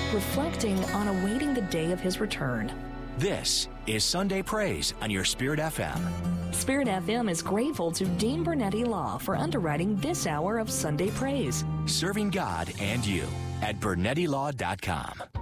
reflecting on awaiting the day of his return. This is Sunday Praise on your Spirit FM. Spirit FM is grateful to Dean Bernetti Law for underwriting this hour of Sunday Praise. Serving God and you at BernettiLaw.com.